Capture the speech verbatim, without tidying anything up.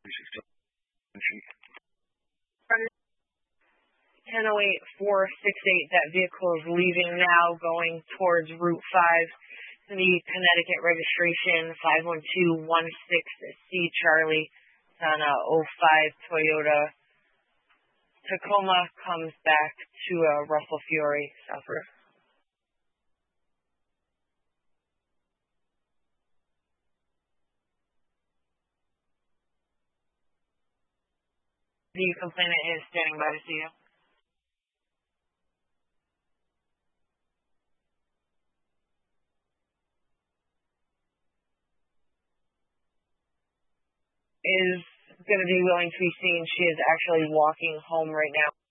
ten oh eight four six eight, that vehicle is leaving now, going towards Route five. The Connecticut registration five one two one six C Charlie. It's on a oh five Toyota Tacoma, comes back to a Russell Fiore South Roof. The complainant is standing by to see you. Is going to be willing to be seen. She is actually walking home right now.